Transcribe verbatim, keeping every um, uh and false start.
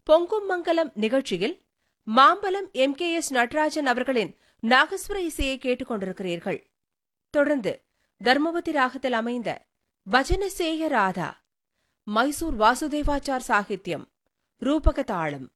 பொங்கும் மங்கலம் நிகழ்ச்சியில் Mambalam M K S Natarajan அவர்களின் நாகஸ்வர இசையை கேட்டுக் கொண்டிருக்கிறீர்கள். தொடர்ந்து தர்மவதி ராகத்தில் அமைந்த பஜன சேய ராதா, மைசூர் வாசுதேவாச்சார் சாகித்யம், ரூபக தாளம்.